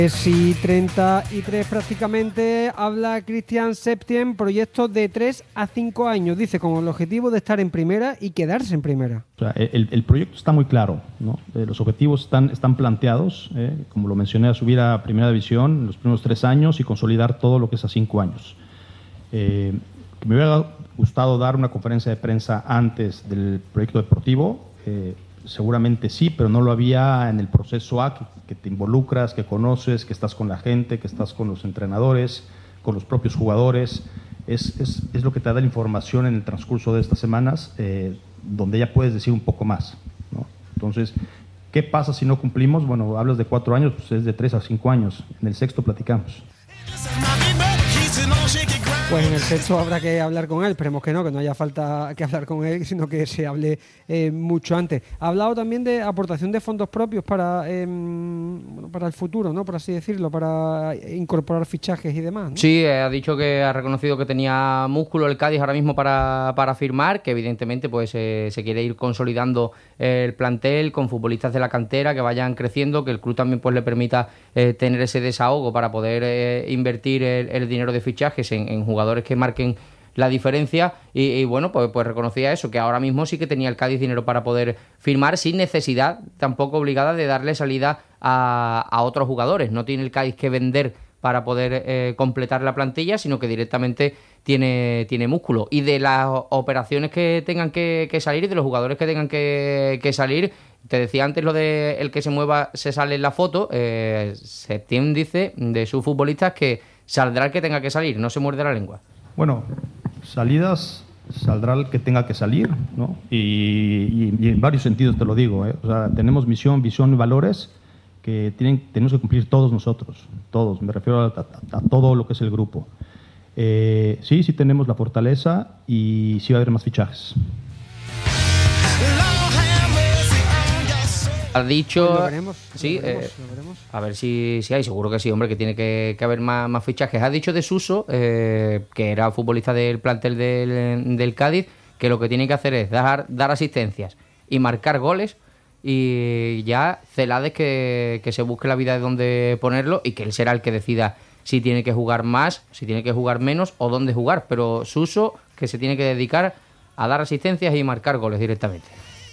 Sí, 33 prácticamente. Habla Cristian Septien, proyecto de 3 a 5 años, dice, con el objetivo de estar en primera y quedarse en primera. O sea, el proyecto está muy claro, ¿no? Los objetivos están planteados, como lo mencioné, a subir a primera división en los primeros 3 años y consolidar todo lo que es a 5 años. Me hubiera gustado dar una conferencia de prensa antes del proyecto deportivo, seguramente sí, pero no lo había en el proceso A, que te involucras, que conoces, que estás con la gente, que estás con los entrenadores, con los propios jugadores. Es lo que te da la información en el transcurso de estas semanas, donde ya puedes decir un poco más, ¿no? Entonces, ¿qué pasa si no cumplimos? Bueno, hablas de 4 años, pues es de 3 a 5 años. En el sexto platicamos. Pues en el sexto habrá que hablar con él, esperemos que no haya falta que hablar con él, sino que se hable mucho antes. Ha hablado también de aportación de fondos propios para el futuro, ¿no? Por así decirlo, para incorporar fichajes y demás, ¿no? Sí, ha dicho que ha reconocido que tenía músculo el Cádiz ahora mismo para firmar, que evidentemente pues se quiere ir consolidando el plantel con futbolistas de la cantera que vayan creciendo, que el club también pues le permita tener ese desahogo para poder invertir el dinero de fichajes en jugadores que marquen la diferencia y bueno, pues reconocía eso, que ahora mismo sí que tenía el Cádiz dinero para poder firmar sin necesidad tampoco obligada de darle salida a otros jugadores. No tiene el Cádiz que vender para poder completar la plantilla, sino que directamente tiene músculo. Y de las operaciones que tengan que salir y de los jugadores que tengan que salir, te decía antes lo de el que se mueva se sale en la foto. Septién dice de sus futbolistas que saldrá el que tenga que salir, no se muerde la lengua. Bueno, Salidas saldrá el que tenga que salir, ¿no? Y en varios sentidos te lo digo, ¿eh? O sea, tenemos misión, visión y valores que tenemos que cumplir todos nosotros, todos, me refiero a todo lo que es el grupo. Sí tenemos la fortaleza y sí va a haber más fichajes. Has dicho... Pues lo veremos, sí, lo veremos. A ver si hay, seguro que sí, hombre, que tiene que haber más fichajes. Has dicho de Suso, que era futbolista del plantel del Cádiz, que lo que tiene que hacer es dar asistencias y marcar goles, y ya Celades que se busque la vida de dónde ponerlo y que él será el que decida si tiene que jugar más, si tiene que jugar menos o dónde jugar. Pero Suso, que se tiene que dedicar a dar asistencias y marcar goles directamente.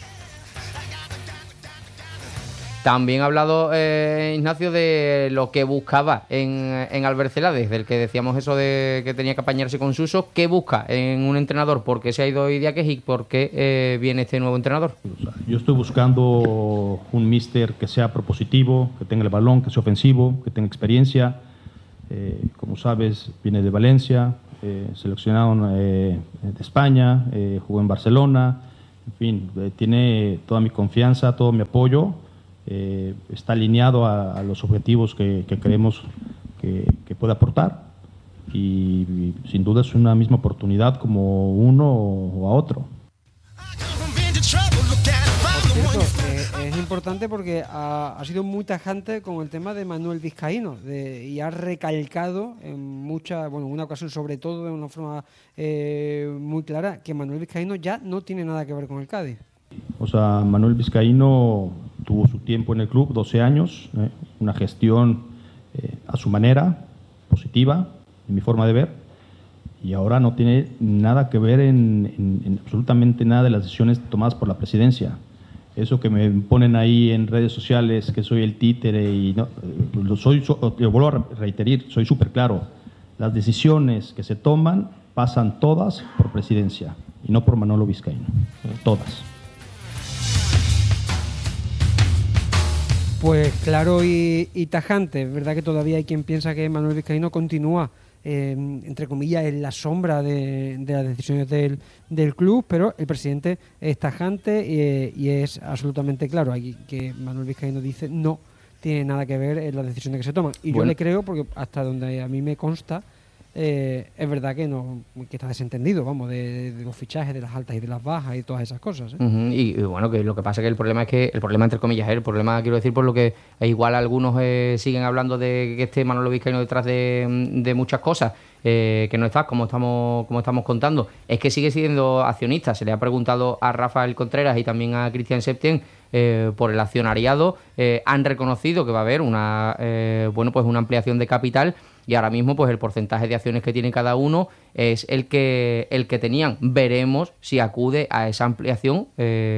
También ha hablado Ignacio de lo que buscaba en Albert Celades, del que decíamos eso de que tenía que apañarse con Suso. ¿Qué busca en un entrenador? ¿Por qué se ha ido Idiáquez y por qué viene este nuevo entrenador? Yo estoy buscando un míster que sea propositivo, que tenga el balón, que sea ofensivo, que tenga experiencia. Como sabes, viene de Valencia, seleccionado de España, jugó en Barcelona. En fin, tiene toda mi confianza, todo mi apoyo. Está alineado a los objetivos que creemos que puede aportar y sin duda es una misma oportunidad como uno o a otro. Por cierto, es importante porque ha sido muy tajante con el tema de Manuel Vizcaíno y ha recalcado en una ocasión sobre todo de una forma muy clara que Manuel Vizcaíno ya no tiene nada que ver con el Cádiz. O sea, Manuel Vizcaíno tuvo su tiempo en el club, 12 años, una gestión a su manera, positiva, en mi forma de ver, y ahora no tiene nada que ver en absolutamente nada de las decisiones tomadas por la presidencia. Eso que me ponen ahí en redes sociales, que soy el títere, y no, lo vuelvo a reiterar, soy súper claro, las decisiones que se toman pasan todas por presidencia, y no por Manolo Vizcaíno, todas. Pues claro y tajante. Es verdad que todavía hay quien piensa que Manuel Vizcaíno continúa, entre comillas, en la sombra de las decisiones del club, pero el presidente es tajante y es absolutamente claro. Hay que Manuel Vizcaíno dice no tiene nada que ver en las decisiones que se toman. Y yo le creo porque hasta donde a mí me consta, es verdad que está desentendido, vamos, de los fichajes, de las altas y de las bajas y todas esas cosas, ¿eh? Uh-huh. Y bueno, que lo que pasa es que el problema entre comillas, el problema quiero decir por lo que igual algunos siguen hablando de que esté Manolo Vizcaíno detrás de muchas cosas, que no está, como estamos contando, es que sigue siendo accionista. Se le ha preguntado a Rafael Contreras y también a Cristian Septien por el accionariado. Han reconocido que va a haber una ampliación de capital, y ahora mismo pues el porcentaje de acciones que tiene cada uno es el que tenían. Veremos si acude a esa ampliación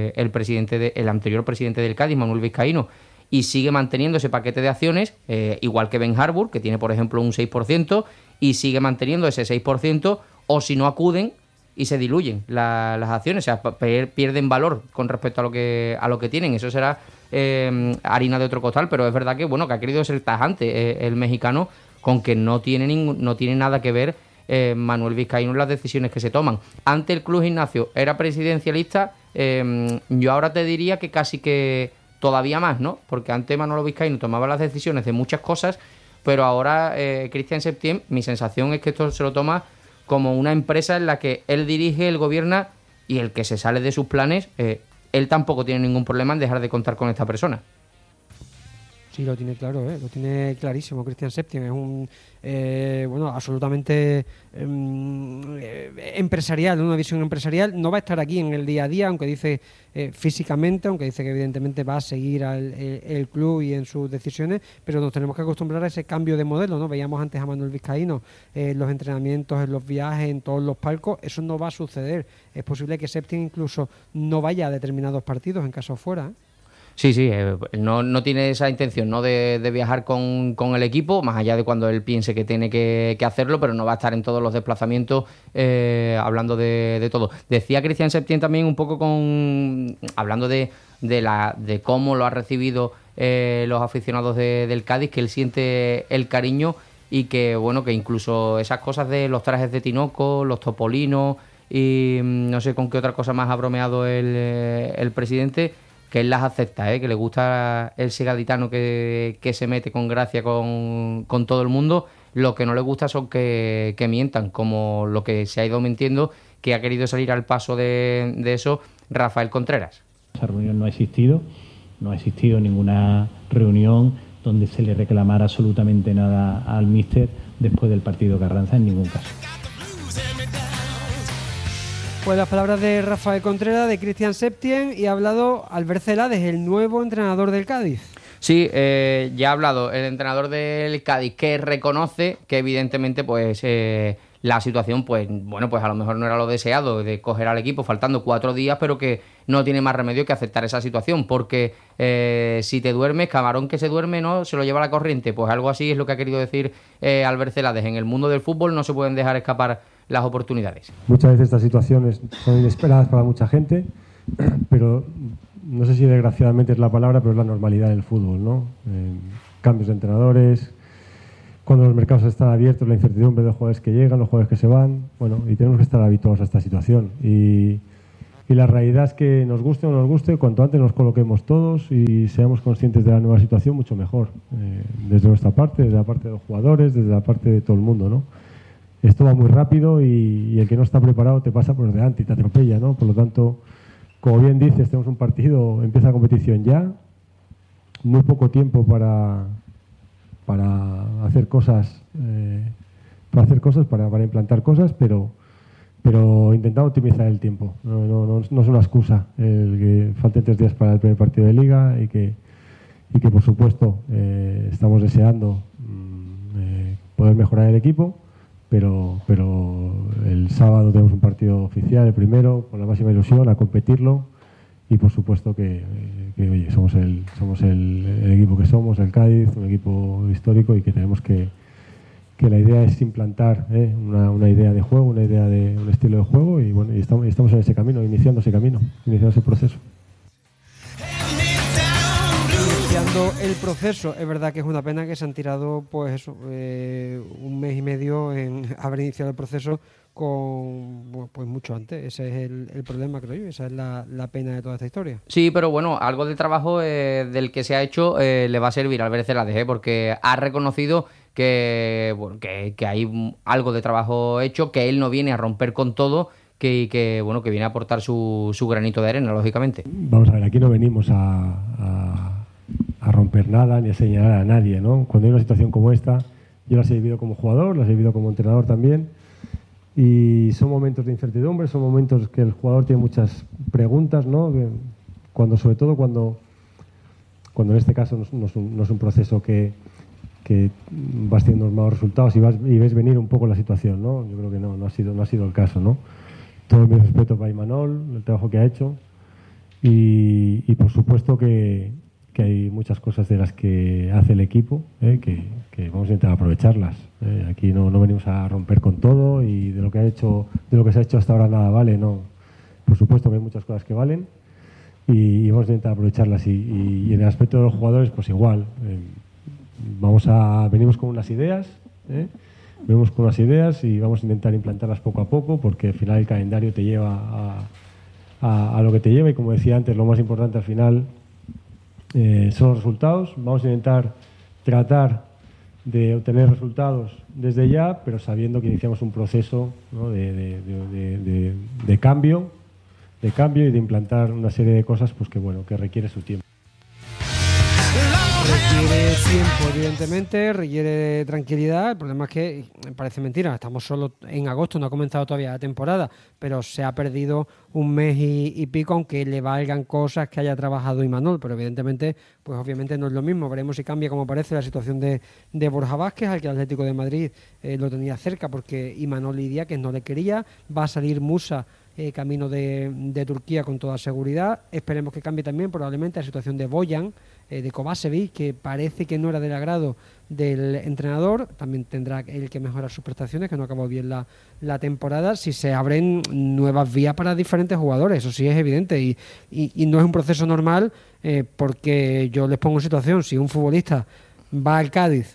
el anterior presidente del Cádiz, Manuel Vizcaíno, y sigue manteniendo ese paquete de acciones, igual que Ben Harbour, que tiene por ejemplo un 6%, y sigue manteniendo ese 6%, o si no acuden y se diluyen las acciones, o sea, pierden valor con respecto a lo que tienen. Eso será harina de otro costal, pero es verdad que que ha querido ser tajante el mexicano, con que no tiene nada que ver Manuel Vizcaíno en las decisiones que se toman. Ante el Club Gimnasio era presidencialista, yo ahora te diría que casi que todavía más, ¿no? Porque antes Manolo Vizcaíno tomaba las decisiones de muchas cosas, pero ahora Cristian Septién, mi sensación es que esto se lo toma como una empresa en la que él dirige, él gobierna, y el que se sale de sus planes, él tampoco tiene ningún problema en dejar de contar con esta persona. Sí, lo tiene claro, lo tiene clarísimo Cristian Septién. Es un absolutamente empresarial, una visión empresarial. No va a estar aquí en el día a día, aunque dice físicamente, aunque dice que evidentemente va a seguir el club y en sus decisiones, pero nos tenemos que acostumbrar a ese cambio de modelo, ¿no? Veíamos antes a Manuel Vizcaíno en los entrenamientos, en los viajes, en todos los palcos. Eso no va a suceder. Es posible que Septién incluso no vaya a determinados partidos en caso fuera, Sí, no tiene esa intención, ¿no?, de viajar con el equipo, más allá de cuando él piense que tiene que hacerlo, pero no va a estar en todos los desplazamientos hablando de todo. Decía Cristian Septién también un poco hablando de cómo lo ha recibido los aficionados del Cádiz, que él siente el cariño, y que incluso esas cosas de los trajes de Tinoco, los topolinos y no sé con qué otra cosa más ha bromeado el presidente, que él las acepta, que le gusta el segaditano que se mete con gracia con todo el mundo. Lo que no le gusta son que mientan, como lo que se ha ido mintiendo, que ha querido salir al paso de eso Rafael Contreras. Esa reunión no ha existido ninguna reunión donde se le reclamara absolutamente nada al míster después del partido Carranza, en ningún caso. Pues las palabras de Rafael Contreras, de Cristian Septién, y ha hablado Albert Celades, el nuevo entrenador del Cádiz. Sí, ya ha hablado el entrenador del Cádiz, que reconoce que evidentemente la situación a lo mejor no era lo deseado, de coger al equipo faltando 4 días, pero que no tiene más remedio que aceptar esa situación, porque si te duermes, camarón que se duerme, ¿no?, se lo lleva la corriente. Pues algo así es lo que ha querido decir Albert Celades. En el mundo del fútbol no se pueden dejar escapar las oportunidades. Muchas veces estas situaciones son inesperadas para mucha gente, pero no sé si desgraciadamente es la palabra, pero es la normalidad del fútbol, ¿no? Cambios de entrenadores, cuando los mercados están abiertos, la incertidumbre de los jugadores que llegan, los jugadores que se van, y tenemos que estar habituados a esta situación. Y la realidad es que nos guste o no nos guste, cuanto antes nos coloquemos todos y seamos conscientes de la nueva situación, mucho mejor. Desde nuestra parte, desde la parte de los jugadores, desde la parte de todo el mundo, ¿no? Esto va muy rápido y el que no está preparado te pasa por delante y te atropella, ¿no? Por lo tanto, como bien dices, tenemos un partido, empieza la competición ya, muy poco tiempo para hacer cosas, para implantar cosas, pero intentando optimizar el tiempo. No es una excusa el que falten 3 días para el primer partido de Liga y que por supuesto estamos deseando poder mejorar el equipo. Pero el sábado tenemos un partido oficial, el primero, con la máxima ilusión, a competirlo, y por supuesto que oye, somos el equipo que somos, el Cádiz, un equipo histórico, y que tenemos que la idea es implantar una idea de juego, una idea de un estilo de juego, y estamos en ese camino, iniciando ese proceso. El proceso, es verdad que es una pena que se han tirado un mes y medio en haber iniciado el proceso mucho antes. Ese es el problema, creo yo, esa es la pena de toda esta historia. Sí, pero algo del trabajo del que se ha hecho le va a servir a Albert Celades, porque ha reconocido que hay algo de trabajo hecho, que él no viene a romper con todo, que viene a aportar su granito de arena, lógicamente. Vamos a ver, aquí no venimos a romper nada ni a señalar a nadie, ¿no? Cuando hay una situación como esta, yo las he vivido como jugador, las he vivido como entrenador también, y son momentos de incertidumbre, son momentos que el jugador tiene muchas preguntas, ¿no? sobre todo cuando en este caso no es un proceso que vas teniendo malos resultados y ves venir un poco la situación, ¿no? Yo creo que no ha sido el caso, ¿no? Todo mi respeto para Imanol, el trabajo que ha hecho y por supuesto que hay muchas cosas de las que hace el equipo que vamos a intentar aprovecharlas. Aquí no venimos a romper con todo y de lo que se ha hecho hasta ahora nada vale, no. Por supuesto que hay muchas cosas que valen y vamos a intentar aprovecharlas y en el aspecto de los jugadores pues igual. Venimos con unas ideas, y vamos a intentar implantarlas poco a poco porque al final el calendario te lleva a lo que te lleva y como decía antes, lo más importante al final son los resultados. Vamos a intentar tratar de obtener resultados desde ya, pero sabiendo que iniciamos un proceso, ¿no? de cambio y de implantar una serie de cosas pues que requiere su tiempo. Requiere tiempo, evidentemente, requiere tranquilidad. El problema es que parece mentira, estamos solo en agosto, no ha comenzado todavía la temporada, pero se ha perdido un mes y pico, aunque le valgan cosas que haya trabajado Imanol, pero evidentemente, pues obviamente no es lo mismo. Veremos si cambia, como parece, la situación de Borja Vázquez, al que el Atlético de Madrid lo tenía cerca porque Imanol y Diáquez no le quería. Va a salir Musa camino de Turquía con toda seguridad. Esperemos que cambie también probablemente la situación de Boyan, de Kovacevic, que parece que no era del agrado del entrenador. También tendrá él que mejorar sus prestaciones, que no acabó bien la temporada. Si se abren nuevas vías para diferentes jugadores, eso sí es evidente y no es un proceso normal, porque yo les pongo en situación, si un futbolista va al Cádiz,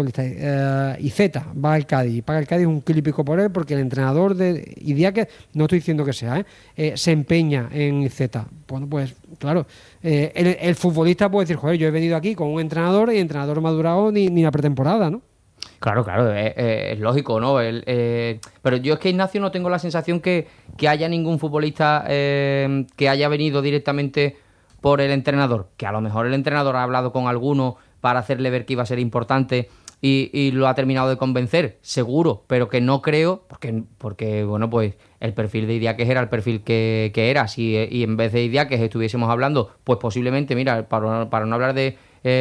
y Z va al Cádiz y paga el Cádiz un kilo y pico por él porque el entrenador de Idiáquez, no estoy diciendo que sea, se empeña en Z. Bueno, pues claro, el futbolista puede decir, joder, yo he venido aquí con un entrenador y el entrenador no ha durado ni la pretemporada, ¿no? Claro, es lógico, ¿no? Pero yo es que, Ignacio, no tengo la sensación que haya ningún futbolista que haya venido directamente por el entrenador, que a lo mejor el entrenador ha hablado con alguno para hacerle ver que iba a ser importante y lo ha terminado de convencer, seguro, pero que no creo, porque bueno, pues el perfil de Idiáquez era el perfil que era, y en vez de Idiáquez estuviésemos hablando, pues posiblemente, mira, para no hablar de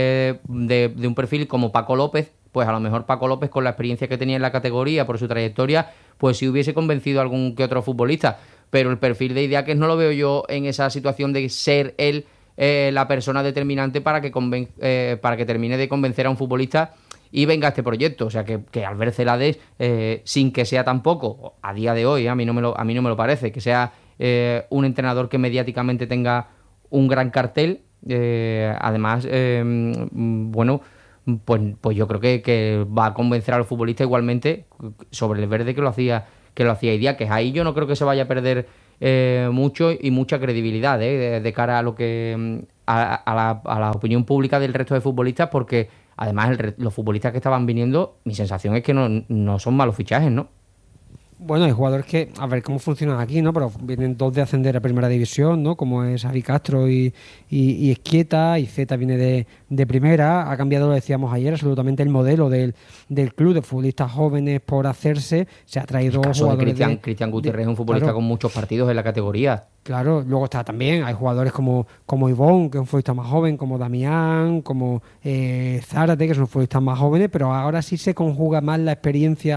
un perfil como Paco López, pues a lo mejor Paco López, con la experiencia que tenía en la categoría, por su trayectoria, pues sí hubiese convencido a algún que otro futbolista, pero el perfil de Idiáquez no lo veo yo en esa situación de ser él la persona determinante para que termine de convencer a un futbolista y venga a este proyecto. O sea que Albert Celades, sin que sea tampoco, a día de hoy, a mí no me lo parece, que sea un entrenador que mediáticamente tenga un gran cartel. Además, bueno, pues yo creo que va a convencer al futbolista igualmente sobre el verde que lo hacía Idiáquez. Ahí yo no creo que se vaya a perder mucho y mucha credibilidad de cara a lo que a la opinión pública del resto de futbolistas, porque además los futbolistas que estaban viniendo, mi sensación es que no son malos fichajes, ¿no? Bueno, hay jugadores que, a ver cómo funcionan aquí, ¿no? Pero vienen dos de ascender a Primera División, ¿no? Como es Javi Castro y Esquieta, y Zeta viene de Primera. Ha cambiado, lo decíamos ayer, absolutamente el modelo del club de futbolistas jóvenes por hacerse. Se ha traído jugadores Cristian Gutiérrez es un futbolista, claro, con muchos partidos en la categoría. Claro, luego está también, hay jugadores como Ivón, que es un futbolista más joven, como Damián, como Zárate, que son futbolistas más jóvenes, pero ahora sí se conjuga más la experiencia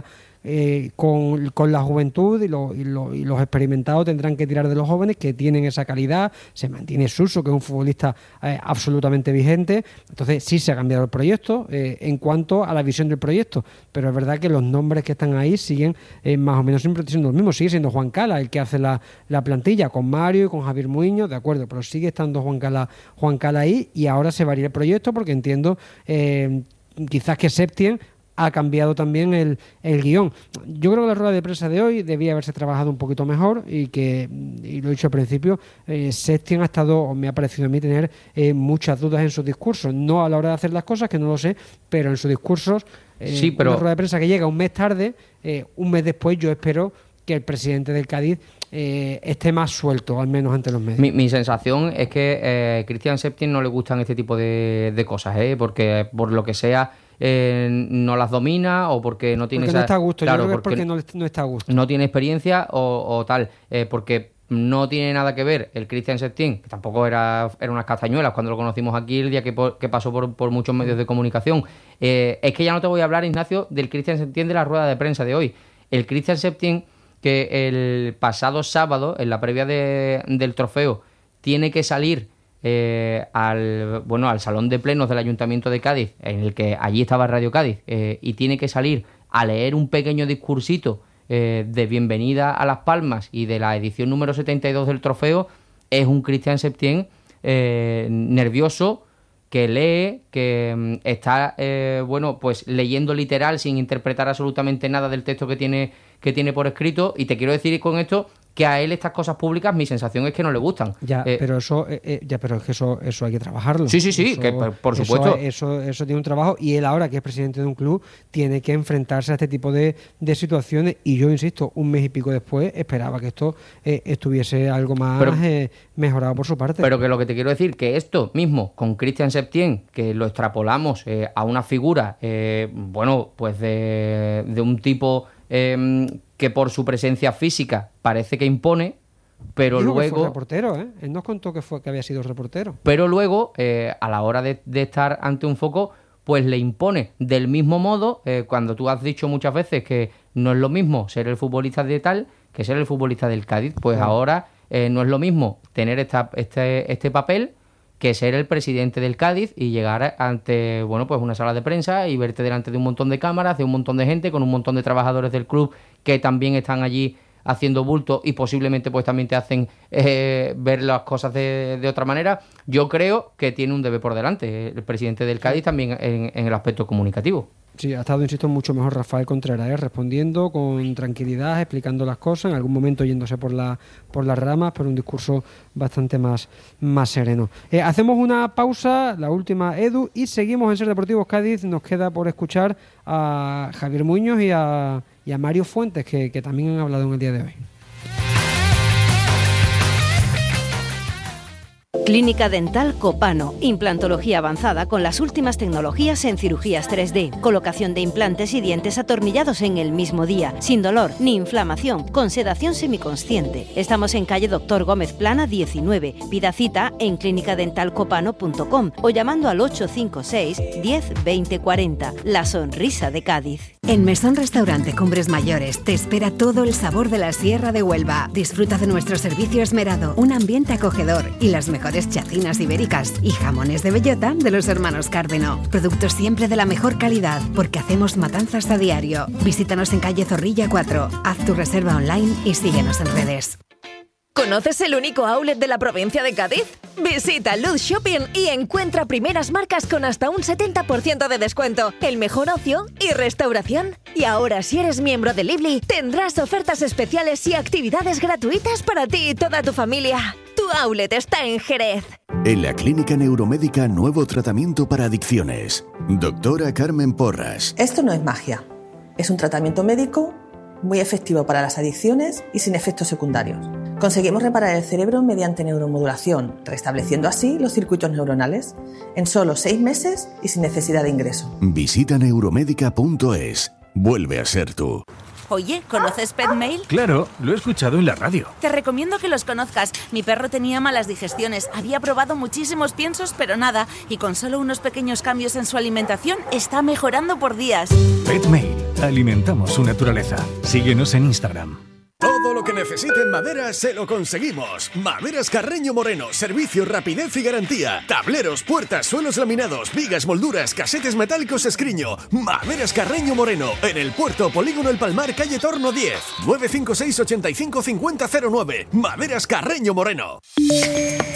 con la juventud, y los experimentados tendrán que tirar de los jóvenes que tienen esa calidad. Se mantiene Suso, que es un futbolista absolutamente vigente. Entonces sí se ha cambiado el proyecto en cuanto a la visión del proyecto, pero es verdad que los nombres que están ahí siguen más o menos siempre siendo los mismos. Sigue siendo Juan Cala el que hace la plantilla, con Mario y con Javier Muiño, de acuerdo, pero sigue estando Juan Cala ahí, y ahora se varía el proyecto porque entiendo quizás que Septién ha cambiado también el guión. Yo creo que la rueda de prensa de hoy debía haberse trabajado un poquito mejor y lo he dicho al principio, Septién ha estado, o me ha parecido a mí, tener muchas dudas en sus discursos, no a la hora de hacer las cosas, que no lo sé, pero en sus discursos, sí, pero una rueda de prensa que llega un mes tarde, un mes después yo espero que el presidente del Cádiz esté más suelto, al menos ante los medios. Mi sensación es que Cristian Septién no le gustan este tipo de cosas, porque por lo que sea no las domina, o porque no tiene no está a gusto. Claro, yo creo que es porque no está a gusto. No tiene experiencia o tal, porque no tiene nada que ver el Christian Septién, que tampoco era unas castañuelas cuando lo conocimos aquí el día que pasó por muchos medios de comunicación. Es que ya no te voy a hablar, Ignacio, del Christian Septién de la rueda de prensa de hoy. El Christian Septién que el pasado sábado, en la previa del trofeo, tiene que salir al salón de plenos del Ayuntamiento de Cádiz, en el que allí estaba Radio Cádiz, y tiene que salir a leer un pequeño discursito de bienvenida a Las Palmas y de la edición número 72 del trofeo. Es un Christian Septién nervioso, que lee, que está pues leyendo literal sin interpretar absolutamente nada del texto que tiene por escrito. Y te quiero decir con esto que a él estas cosas públicas, mi sensación es que no le gustan. Pero es que eso hay que trabajarlo. Sí, eso, que por supuesto. Eso tiene un trabajo, y él ahora, que es presidente de un club, tiene que enfrentarse a este tipo de situaciones. Y yo insisto, un mes y pico después esperaba que esto estuviese algo más mejorado por su parte. Pero que lo que te quiero decir, que esto mismo con Christian Septién, que lo extrapolamos a una figura, pues de un tipo que por su presencia física parece que impone, pero luego que fue reportero, él nos contó que había sido reportero. Pero luego, a la hora de estar ante un foco, pues le impone. Del mismo modo, cuando tú has dicho muchas veces que no es lo mismo ser el futbolista de tal que ser el futbolista del Cádiz, pues ahora no es lo mismo tener este papel que ser el presidente del Cádiz y llegar ante pues una sala de prensa y verte delante de un montón de cámaras, de un montón de gente, con un montón de trabajadores del club que también están allí haciendo bulto y posiblemente pues también te hacen ver las cosas de otra manera. Yo creo que tiene un deber por delante el presidente del Cádiz también en el aspecto comunicativo. Sí, ha estado, insisto, mucho mejor Rafael Contreras, respondiendo con tranquilidad, explicando las cosas, en algún momento yéndose por las ramas, pero un discurso bastante más sereno. Hacemos una pausa, la última, Edu, y seguimos en Ser Deportivos Cádiz. Nos queda por escuchar a Javier Muñoz y a Mario Fuentes, que también han hablado en el día de hoy. Clínica Dental Copano, implantología avanzada con las últimas tecnologías en cirugías 3D, colocación de implantes y dientes atornillados en el mismo día, sin dolor ni inflamación, con sedación semiconsciente. Estamos en calle Doctor Gómez Plana 19. Pida cita en clinicadentalcopano.com o llamando al 856 10 20 40. La sonrisa de Cádiz. En Mesón Restaurante Cumbres Mayores te espera todo el sabor de la Sierra de Huelva. Disfruta de nuestro servicio esmerado, un ambiente acogedor y las mejores chacinas ibéricas y jamones de bellota de los hermanos Cárdeno. Productos siempre de la mejor calidad, porque hacemos matanzas a diario. Visítanos en calle Zorrilla 4. Haz tu reserva online y síguenos en redes. ¿Conoces el único outlet de la provincia de Cádiz? Visita Luz Shopping y encuentra primeras marcas con hasta un 70% de descuento, el mejor ocio y restauración. Y ahora, si eres miembro de Lively, tendrás ofertas especiales y actividades gratuitas para ti y toda tu familia. Tu outlet está en Jerez. En la Clínica Neuromédica, nuevo tratamiento para adicciones. Doctora Carmen Porras. Esto no es magia. Es un tratamiento médico muy efectivo para las adicciones y sin efectos secundarios. Conseguimos reparar el cerebro mediante neuromodulación, restableciendo así los circuitos neuronales en solo 6 meses y sin necesidad de ingreso. Visita neuromédica.es. Vuelve a ser tú. Oye, ¿conoces PetMail? Claro, lo he escuchado en la radio. Te recomiendo que los conozcas. Mi perro tenía malas digestiones, había probado muchísimos piensos, pero nada, y con solo unos pequeños cambios en su alimentación está mejorando por días. PetMail. Alimentamos su naturaleza. Síguenos en Instagram. Todo lo que necesite en madera se lo conseguimos. Maderas Carreño Moreno, servicio, rapidez y garantía. Tableros, puertas, suelos laminados, vigas, molduras, casetes metálicos Escriño. Maderas Carreño Moreno, en el Puerto Polígono El Palmar, calle Torno 10. 956 85 50 09. Maderas Carreño Moreno.